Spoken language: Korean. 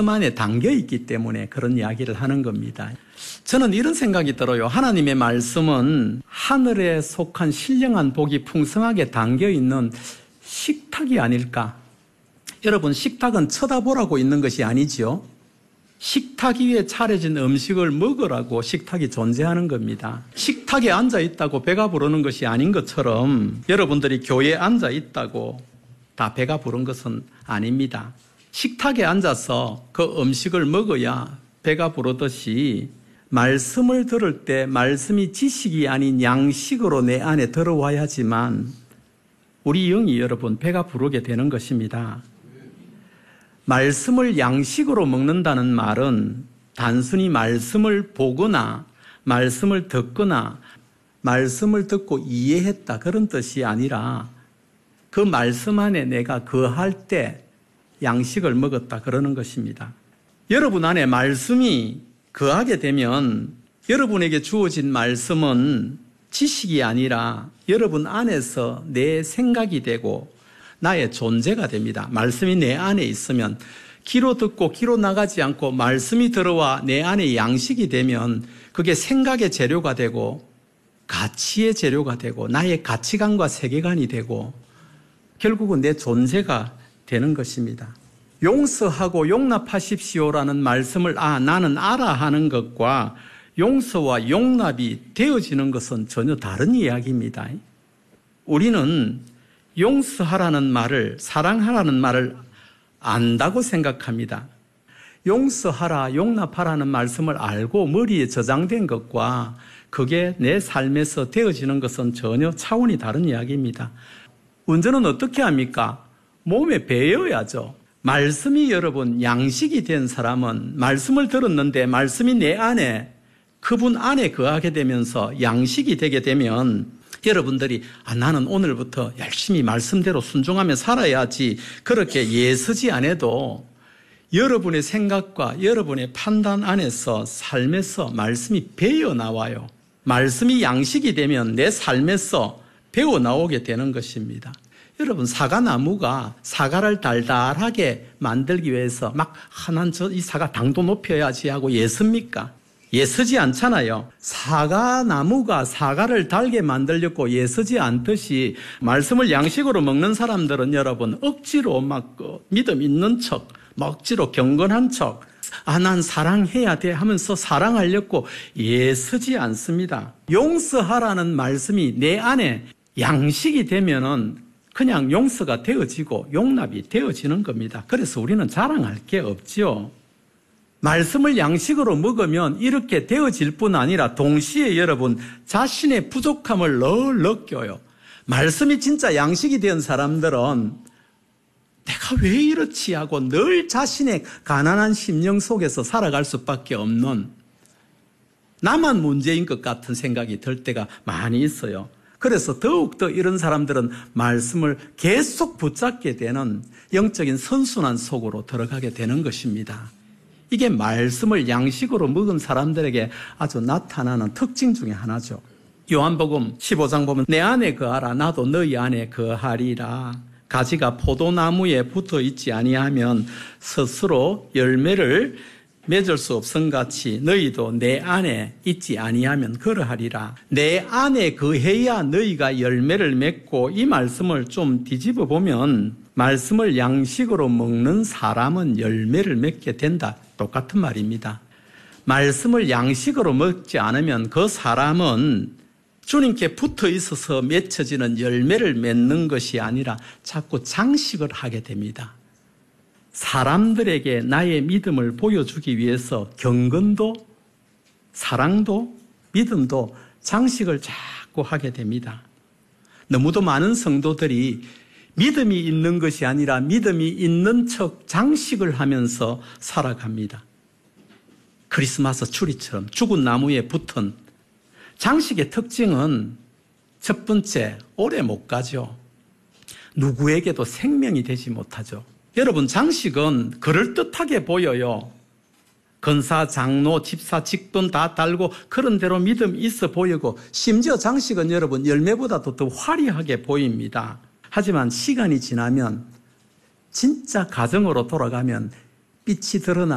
안에 담겨 있기 때문에 그런 이야기를 하는 겁니다. 저는 이런 생각이 들어요. 하나님의 말씀은 하늘에 속한 신령한 복이 풍성하게 담겨 있는 식탁이 아닐까. 여러분, 식탁은 쳐다보라고 있는 것이 아니죠. 식탁 위에 차려진 음식을 먹으라고 식탁이 존재하는 겁니다. 식탁에 앉아 있다고 배가 부르는 것이 아닌 것처럼 여러분들이 교회에 앉아 있다고 다 배가 부른 것은 아닙니다. 식탁에 앉아서 그 음식을 먹어야 배가 부르듯이 말씀을 들을 때 말씀이 지식이 아닌 양식으로 내 안에 들어와야지만 우리 영이 여러분 배가 부르게 되는 것입니다. 말씀을 양식으로 먹는다는 말은 단순히 말씀을 보거나 말씀을 듣거나 말씀을 듣고 이해했다 그런 뜻이 아니라 그 말씀 안에 내가 거할 때 양식을 먹었다 그러는 것입니다. 여러분 안에 말씀이 거하게 되면 여러분에게 주어진 말씀은 지식이 아니라 여러분 안에서 내 생각이 되고 나의 존재가 됩니다. 말씀이 내 안에 있으면 귀로 듣고 귀로 나가지 않고 말씀이 들어와 내 안에 양식이 되면 그게 생각의 재료가 되고 가치의 재료가 되고 나의 가치관과 세계관이 되고 결국은 내 존재가 되는 것입니다. 용서하고 용납하십시오라는 말씀을 나는 알아 하는 것과 용서와 용납이 되어지는 것은 전혀 다른 이야기입니다. 우리는 용서하라는 말을, 사랑하라는 말을 안다고 생각합니다. 용서하라, 용납하라는 말씀을 알고 머리에 저장된 것과 그게 내 삶에서 되어지는 것은 전혀 차원이 다른 이야기입니다. 운전은 어떻게 합니까? 몸에 배어야죠. 말씀이 여러분 양식이 된 사람은 말씀을 들었는데 말씀이 내 안에 그분 안에 거하게 되면서 양식이 되게 되면 여러분들이 나는 오늘부터 열심히 말씀대로 순종하며 살아야지 그렇게 애쓰지 않아도 여러분의 생각과 여러분의 판단 안에서 삶에서 말씀이 배어 나와요. 말씀이 양식이 되면 내 삶에서 배어 나오게 되는 것입니다. 여러분, 사과나무가 사과를 달달하게 만들기 위해서 막 이 사과 당도 높여야지 하고 애씁니까? 애쓰지 않잖아요. 사과나무가 사과를 달게 만들려고 애쓰지 않듯이 말씀을 양식으로 먹는 사람들은 여러분 억지로 막 믿음 있는 척, 억지로 경건한 척, 난 사랑해야 돼 하면서 사랑하려고 애쓰지 않습니다. 용서하라는 말씀이 내 안에 양식이 되면은 그냥 용서가 되어지고 용납이 되어지는 겁니다. 그래서 우리는 자랑할 게 없죠. 말씀을 양식으로 먹으면 이렇게 되어질 뿐 아니라 동시에 여러분 자신의 부족함을 늘 느껴요. 말씀이 진짜 양식이 된 사람들은 내가 왜 이렇지 하고 늘 자신의 가난한 심령 속에서 살아갈 수밖에 없는 나만 문제인 것 같은 생각이 들 때가 많이 있어요. 그래서 더욱더 이런 사람들은 말씀을 계속 붙잡게 되는 영적인 선순환 속으로 들어가게 되는 것입니다. 이게 말씀을 양식으로 먹은 사람들에게 아주 나타나는 특징 중에 하나죠. 요한복음 15장 보면 내 안에 거하라 나도 너희 안에 거하리라. 가지가 포도나무에 붙어 있지 아니하면 스스로 열매를 맺을 수 없음같이 너희도 내 안에 있지 아니하면 그러하리라. 내 안에 거해야 너희가 열매를 맺고 이 말씀을 좀 뒤집어 보면 말씀을 양식으로 먹는 사람은 열매를 맺게 된다. 똑같은 말입니다. 말씀을 양식으로 먹지 않으면 그 사람은 주님께 붙어 있어서 맺혀지는 열매를 맺는 것이 아니라 자꾸 장식을 하게 됩니다. 사람들에게 나의 믿음을 보여주기 위해서 경건도 사랑도 믿음도 장식을 자꾸 하게 됩니다. 너무도 많은 성도들이 믿음이 있는 것이 아니라 믿음이 있는 척 장식을 하면서 살아갑니다. 크리스마스 추리처럼 죽은 나무에 붙은 장식의 특징은 첫 번째, 오래 못 가죠. 누구에게도 생명이 되지 못하죠. 여러분, 장식은 그럴듯하게 보여요. 권사, 장로, 집사, 직분 다 달고 그런 대로 믿음 있어 보이고 심지어 장식은 여러분 열매보다도 더 화려하게 보입니다. 하지만 시간이 지나면 진짜 가정으로 돌아가면 빛이 드러나